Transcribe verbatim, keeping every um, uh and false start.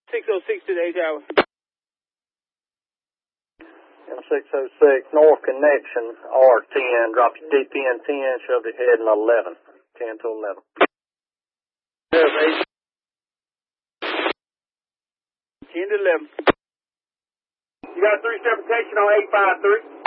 six oh six to the H hour. M six oh six, north connection, R ten, drop your D P N ten, shove your head in eleven, ten to eleven. ten to eleven. You got a three seven station on eight five three.